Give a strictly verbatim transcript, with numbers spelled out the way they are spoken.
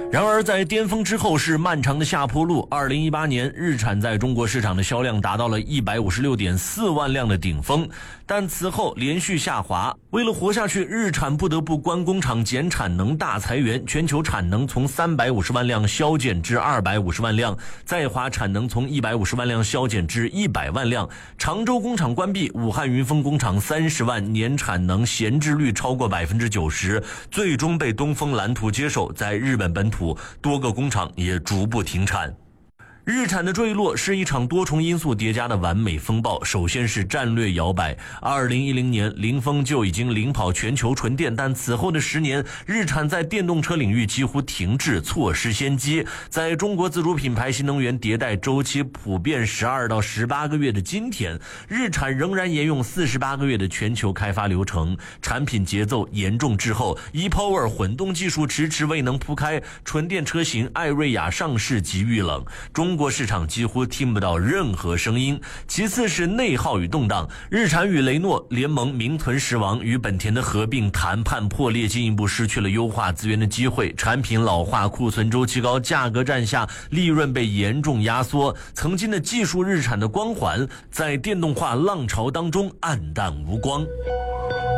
然而在巅峰之后是漫长的下坡路，二零一八年日产在中国市场的销量达到了 一百五十六点四万辆的顶峰，但此后连续下滑。为了活下去，日产不得不关工厂减产能大裁员，全球产能从三百五十万辆削减至二百五十万辆，在华产能从一百五十万辆削减至一百万辆，常州工厂关闭，武汉云峰工厂三十万，年产能闲置率超过 百分之九十， 最终被东风蓝图接手，在日本本土多个工厂也逐步停产。日产的坠落是一场多重因素叠加的完美风暴。首先是战略摇摆，二零一零年凌风就已经领跑全球纯电，但此后的十年，日产在电动车领域几乎停滞，错失先机。在中国自主品牌新能源迭代周期普遍十二到十八个月的今天，日产仍然沿用四十八个月的全球开发流程，产品节奏严重滞后 ，ePower 混动技术迟迟未能铺开，纯电车型艾瑞雅上市即遇冷，中国市场几乎听不到任何声音。其次是内耗与动荡，日产与雷诺联盟名存实亡，与本田的合并谈判破裂，进一步失去了优化资源的机会，产品老化，库存周期高，价格战下利润被严重压缩，曾经的技术日产的光环在电动化浪潮当中黯淡无光。